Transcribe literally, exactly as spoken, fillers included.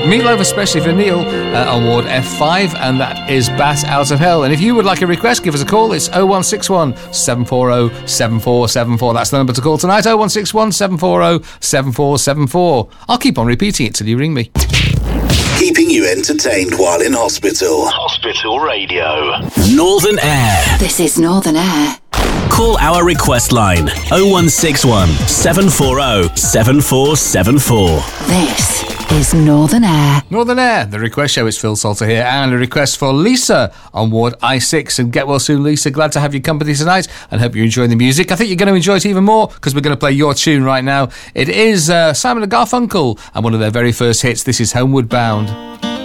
Meatloaf, especially for Neil, uh, on Ward F five, and that is Bat Out of Hell. And if you would like a request, give us a call. It's oh one six one, seven four oh, seven four seven four. That's the number to call tonight, oh one six one, seven four oh, seven four seven four. I'll keep on repeating it till you ring me. Keeping you entertained while in hospital. Hospital Radio. Northern Air. This is Northern Air. Call our request line oh one six one, seven four oh, seven four seven four. This is Northern Air. Northern Air, the request show. It's Phil Salter here, and a request for Lisa on Ward I six. And get well soon, Lisa. Glad to have your company tonight, and hope you're enjoying the music. I think you're going to enjoy it even more because we're going to play your tune right now. It is uh, Simon and Garfunkel, and one of their very first hits. This is Homeward Bound.